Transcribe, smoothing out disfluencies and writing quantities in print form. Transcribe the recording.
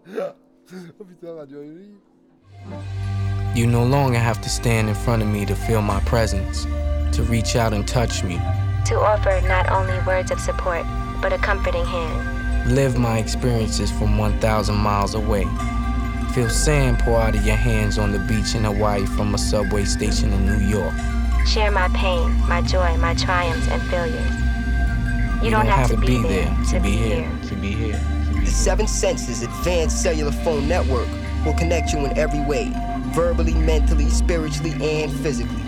Oh putain, Radio Ivry. You no longer have to stand in front of me to feel my presence, to reach out and touch me. To offer not only words of support, but a comforting hand. Live my experiences from 1,000 miles away. Feel sand pour out of your hands on the beach in Hawaii from a subway station in New York. Share my pain, my joy, my triumphs and failures. You don't have to be there to be here. To be here. The Seven Senses Advanced Cellular Phone Network will connect you in every way, verbally, mentally, spiritually, and physically.